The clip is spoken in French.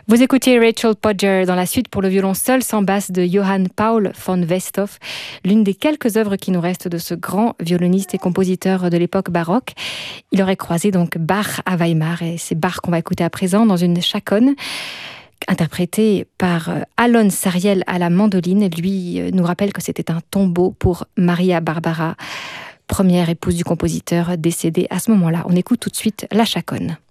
Vous écoutez Rachel Podger dans la suite pour le violon seul sans basse de Johann Paul von Westhoff, l'une des quelques œuvres qui nous restent de ce grand violoniste et compositeur de l'époque baroque. Il aurait croisé donc Bach à Weimar et c'est Bach qu'on va écouter à présent dans une chaconne interprétée par Alon Sariel à la mandoline. Lui nous rappelle que c'était un tombeau pour Maria Barbara, première épouse du compositeur décédé à ce moment-là. On écoute tout de suite la chaconne.